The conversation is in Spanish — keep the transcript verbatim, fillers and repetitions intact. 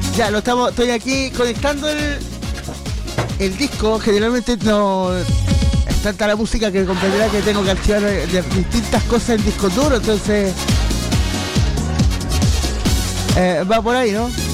Ya, lo estamos, estoy aquí conectando el, el disco. Generalmente no es tanta la música que comprenderá que tengo que archivar de, de distintas cosas en disco duro, entonces eh, va por ahí, ¿no?